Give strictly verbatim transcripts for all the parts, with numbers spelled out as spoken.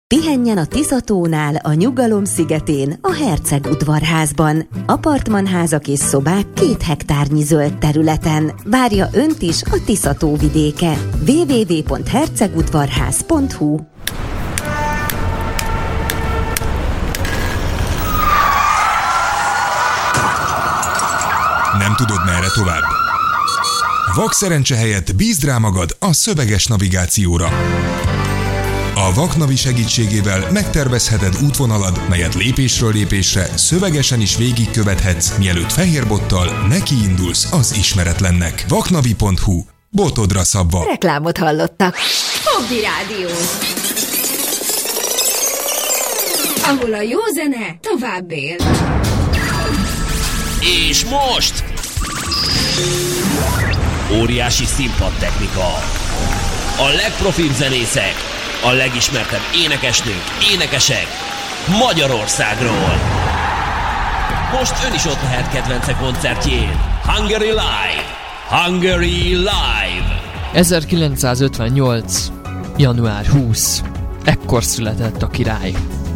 Pihenjen a Tiszatónál, a Nyugalom szigetén, a Herceg udvarházban. Apartmanházak és szobák két hektárnyi zöld területen. Várja önt is a Tiszató vidéke. double-u double-u double-u pont hercegudvarház pont hu Nem tudod, merre tovább? Vakszerencse helyett bízd rá magad a szöveges navigációra. A Vaknavi segítségével megtervezheted útvonalad, melyet lépésről lépésre szövegesen is végigkövethetsz, mielőtt fehérbottal nekiindulsz az ismeretlennek. vaknavi pont hu. Botodra szabva. Reklámot hallottak. Fogdi Rádió, ahol a jó zene tovább él. És most óriási színpadtechnika, a legprofibb zenészek, a legismertebb énekesnők, énekesek Magyarországról. Most ön is ott lehet kedvence koncertjén. Hungary Live! Hungary Live! ezerkilencszázötvennyolc. január huszadika. Ekkor született a király.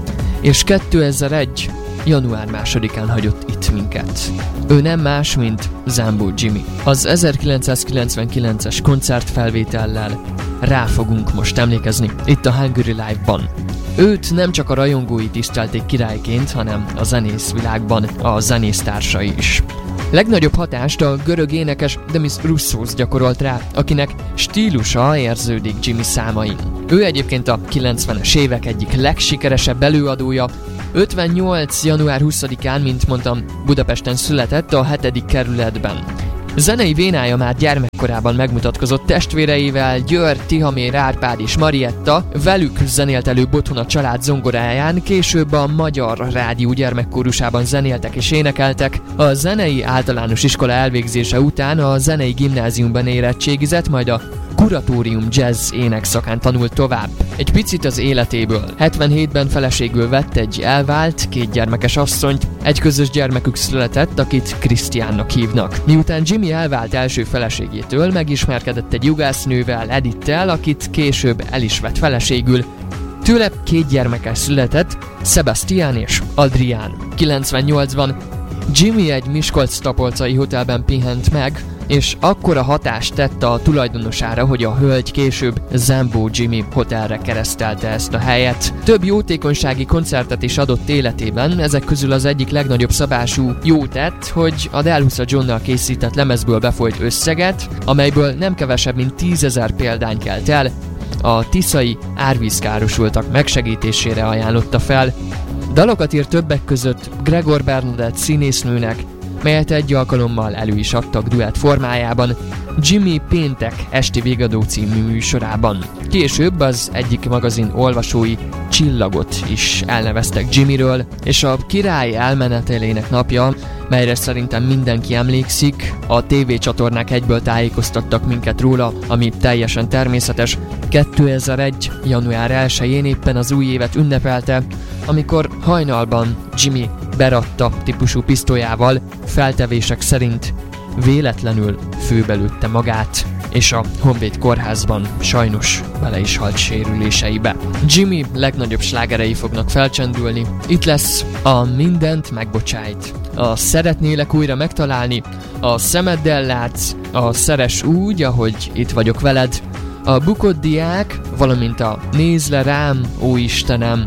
És kétezer-egy. január másodikán hagyott itt minket. Ő nem más, mint Zambó Jimmy. Az ezerkilencszázkilencvenkilences koncertfelvétellel rá fogunk most emlékezni itt a Hungary Live-ban. Őt nem csak a rajongói tisztelték királyként, hanem a zenészvilágban a zenésztársai is. Legnagyobb hatást a görög énekes Demis Roussos gyakorolt rá, akinek stílusa érződik Jimmy számain. Ő egyébként a kilencvenes évek egyik legsikeresebb előadója. ötvennyolc. január huszadikán, mint mondtam, Budapesten született, a hetedik kerületben. Zenei vénája már gyermekkorában megmutatkozott testvéreivel, György, Tihamér, Árpád és Marietta, velük zenélt előbb otthon a család zongoráján, később a Magyar Rádió gyermekkórusában zenéltek és énekeltek. A zenei általános iskola elvégzése után a zenei gimnáziumban érettségizett, majd a kuratórium jazz énekszakán tanult tovább. Egy picit az életéből. hetvenhétben feleségül vett egy elvált, két gyermekes asszonyt, egy közös gyermekük született, akit Krisztiánnak hívnak. Miután Jimmy elvált első feleségétől, megismerkedett egy jogásznővel, Edittel, akit később el is vett feleségül. Tőle két gyermekes született, Sebastian és Adrián. kilencvennyolcban Jimmy egy miskolc-tapolcai hotelben pihent meg, és akkora hatást tett a tulajdonosára, hogy a hölgy később Zambó Jimmy hotelre keresztelte ezt a helyet. Több jótékonysági koncertet is adott életében, ezek közül az egyik legnagyobb szabású jó tett, hogy a Delhusa Johnnal készített lemezből befolyt összeget, amelyből nem kevesebb, mint tízezer példány kelt el, a tiszai árvízkárosultak megsegítésére ajánlotta fel. Dalokat írt többek között Gregor Bernadett színésznőnek, melyet egy alkalommal elő is adtak duett formájában Jimmy Péntek esti Vigadó című műsorában. Később az egyik magazin olvasói Csillagot is elneveztek Jimmyről, és a király elmenetelének napja, melyre szerintem mindenki emlékszik, a tévécsatornák egyből tájékoztattak minket róla, ami teljesen természetes. kétezer-egy. január elsején éppen az új évet ünnepelte, amikor hajnalban Jimmy beratta típusú pisztolyával feltevések szerint véletlenül főbelőtte magát, és a Honvéd kórházban sajnos bele is halt sérüléseibe. Jimmy legnagyobb slágerei fognak felcsendülni. Itt lesz a Mindent megbocsájt, a Szeretnélek újra megtalálni, a Szemeddel látsz, a Szeress úgy, ahogy itt vagyok veled, a Bukott diák, valamint a Nézz le rám, ó Istenem,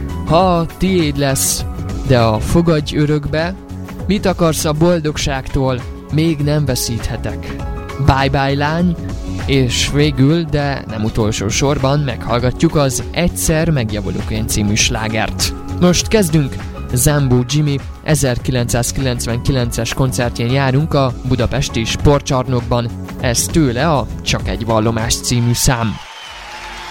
ha tiéd lesz, de a Fogadj örökbe, mit akarsz a boldogságtól, még nem veszíthetek. Bye bye lány, és végül, de nem utolsó sorban meghallgatjuk az Egyszer megjavulok én című slágert. Most kezdünk. Zambó Jimmy ezerkilencszázkilencvenkilences koncertjén járunk a budapesti sportcsarnokban. Ez tőle a Csak egy vallomás című szám.